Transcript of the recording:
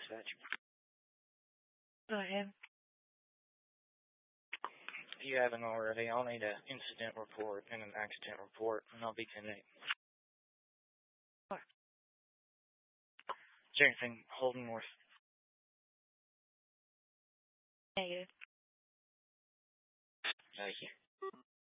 dispatch. Go ahead. If you haven't already, I'll need an incident report and an accident report, and I'll be 10-8. What? Is there anything holding north? Negative. Thank you.